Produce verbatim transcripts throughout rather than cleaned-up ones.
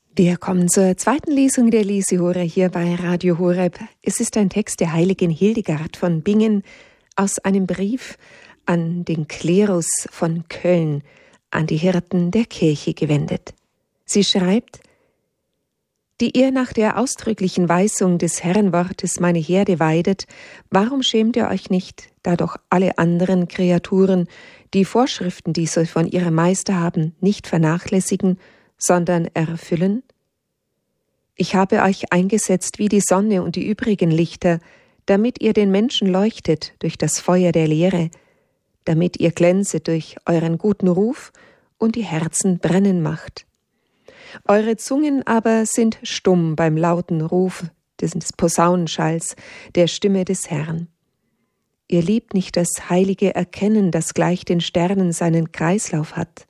Wir kommen zur zweiten Lesung der Lesehore hier bei Radio Horeb. Es ist ein Text der heiligen Hildegard von Bingen aus einem Brief an den Klerus von Köln, an die Hirten der Kirche gewendet. Sie schreibt: Die ihr nach der ausdrücklichen Weisung des Herrenwortes meine Herde weidet, warum schämt ihr euch nicht, da doch alle anderen Kreaturen die Vorschriften, die sie von ihrem Meister haben, nicht vernachlässigen, sondern erfüllen? Ich habe euch eingesetzt wie die Sonne und die übrigen Lichter, damit ihr den Menschen leuchtet durch das Feuer der Lehre, damit ihr glänzet durch euren guten Ruf und die Herzen brennen macht. Eure Zungen aber sind stumm beim lauten Ruf des Posaunenschalls, der Stimme des Herrn. Ihr liebt nicht das heilige Erkennen, das gleich den Sternen seinen Kreislauf hat.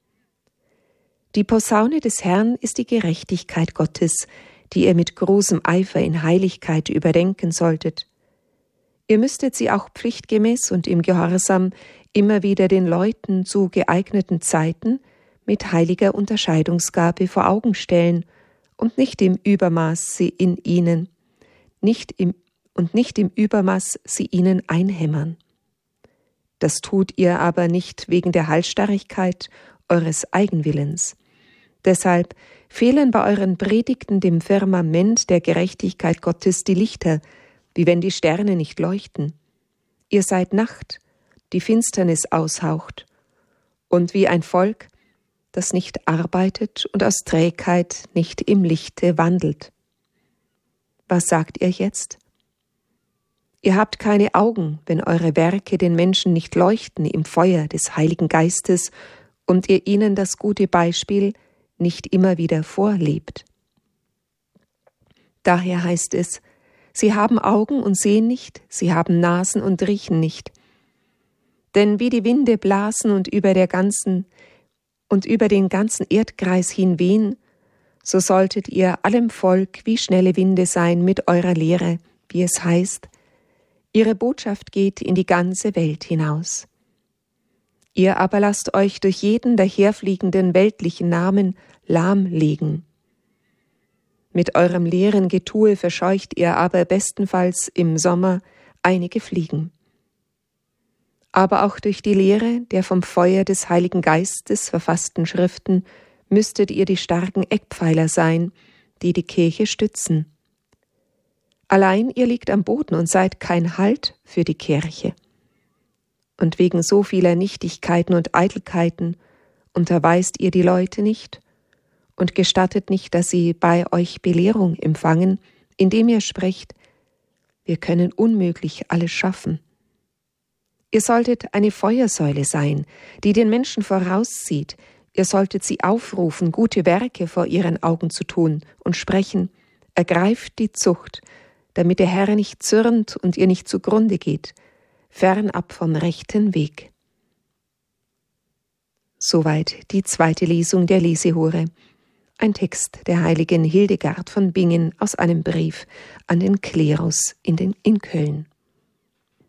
Die Posaune des Herrn ist die Gerechtigkeit Gottes, die ihr mit großem Eifer in Heiligkeit überdenken solltet. Ihr müsstet sie auch pflichtgemäß und im Gehorsam immer wieder den Leuten zu geeigneten Zeiten mit heiliger Unterscheidungsgabe vor Augen stellen und nicht im Übermaß sie in ihnen, nicht im, und nicht im Übermaß sie ihnen einhämmern. Das tut ihr aber nicht wegen der Halsstarrigkeit eures Eigenwillens. Deshalb fehlen bei euren Predigten dem Firmament der Gerechtigkeit Gottes die Lichter, wie wenn die Sterne nicht leuchten. Ihr seid Nacht, die Finsternis aushaucht, und wie ein Volk, das nicht arbeitet und aus Trägheit nicht im Lichte wandelt. Was sagt ihr jetzt? Ihr habt keine Augen, wenn eure Werke den Menschen nicht leuchten im Feuer des Heiligen Geistes und ihr ihnen das gute Beispiel nicht immer wieder vorlebt. Daher heißt es: Sie haben Augen und sehen nicht, sie haben Nasen und riechen nicht. Denn wie die Winde blasen und über der ganzen und über den ganzen Erdkreis hinwehen, so solltet ihr allem Volk wie schnelle Winde sein mit eurer Lehre, wie es heißt: Ihre Botschaft geht in die ganze Welt hinaus. Ihr aber lasst euch durch jeden daherfliegenden weltlichen Namen lahmlegen. Mit eurem leeren Getue verscheucht ihr aber bestenfalls im Sommer einige Fliegen. Aber auch durch die Lehre der vom Feuer des Heiligen Geistes verfassten Schriften müsstet ihr die starken Eckpfeiler sein, die die Kirche stützen. Allein ihr liegt am Boden und seid kein Halt für die Kirche. Und wegen so vieler Nichtigkeiten und Eitelkeiten unterweist ihr die Leute nicht und gestattet nicht, dass sie bei euch Belehrung empfangen, indem ihr sprecht: Wir können unmöglich alles schaffen. Ihr solltet eine Feuersäule sein, die den Menschen vorauszieht. Ihr solltet sie aufrufen, gute Werke vor ihren Augen zu tun und sprechen: Ergreift die Zucht, damit der Herr nicht zürnt und ihr nicht zugrunde geht, fernab vom rechten Weg. Soweit die zweite Lesung der Lesehore. Ein Text der heiligen Hildegard von Bingen aus einem Brief an den Klerus in, den, in Köln.